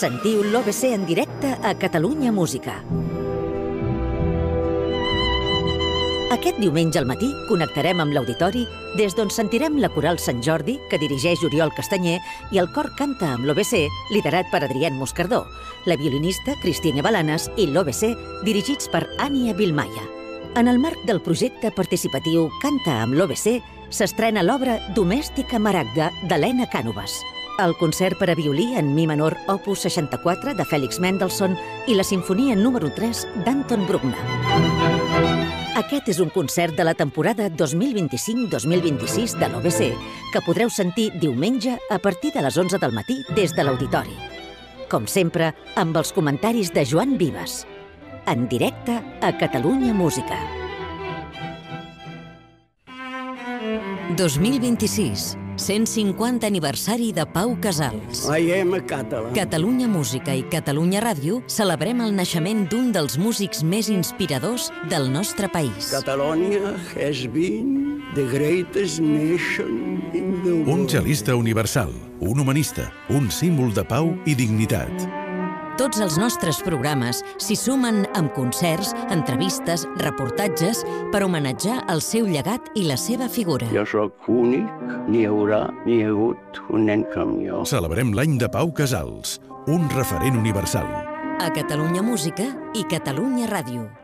Sentiu l'OBC en directe a Catalunya Música. Aquest diumenge al matí connectarem amb l'auditori des d'on sentirem la Coral Sant Jordi, que dirigeix Oriol Castanyer, i el cor Canta amb l'OBC, liderat per Adrián Moscardó, la violinista Cristina Balanes i l'OBC, dirigits per Ània Vilmaia. En el marc del projecte participatiu Canta amb l'OBC, s'estrena l'obra Domèstica Maragda d'Helena Cànovas, el concert per a violí en mi menor opus 64 de Félix Mendelssohn i la sinfonia número 3 d'Anton Bruckner. Aquest és un concert de la temporada 2025-2026 de l'OBC que podreu sentir diumenge a partir de les 11 del matí des de l'auditori. Com sempre, amb els comentaris de Joan Vives. En directe a Catalunya Música. 2026. 150 aniversari de Pau Casals. I am a Catalan. Catalunya Música i Catalunya Ràdio celebrem el naixement d'un dels músics més inspiradors del nostre país. Catalonia has been the greatest nation in the world. Un cel·lista universal, un humanista, un símbol de pau i dignitat. Tots els nostres programes s'hi sumen amb concerts, entrevistes, reportatges per homenatjar el seu llegat i la seva figura. Jo sóc únic, n'hi haurà, n'hi ha hagut un nen com jo. Celebrem l'any de Pau Casals, un referent universal. A Catalunya Música i Catalunya Ràdio.